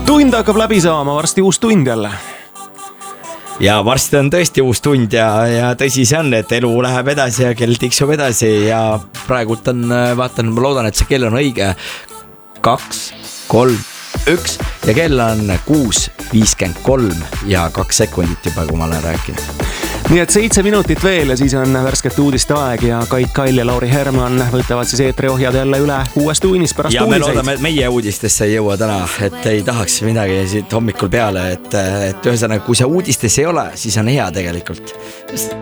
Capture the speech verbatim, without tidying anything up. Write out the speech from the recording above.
Tund hakkab läbi saama, varsti uus tund jälle. Ja varsti on tõesti uus tund ja, ja tõsi see on, et elu läheb edasi ja kell tiksub edasi ja praegult on, vaatan, ma loodan, et see kell on õige. Kaks, kolm, üks ja kell on kuus viiskümmend kolm ja kaks sekundit juba, kui ma olen rääkinud. Nii et seitse minutit veel ja siis on värsket uudiste aeg ja Kait Kall ja Lauri Herman võtavad siis eetriohjad jälle üle uues tuunis pärast ja uudiseid. Ja me loodame, et meie uudistesse ei jõua täna, et ei tahaks midagi siit hommikul peale, et, et ühesõnaga, kui see uudistes ei ole, siis on hea tegelikult.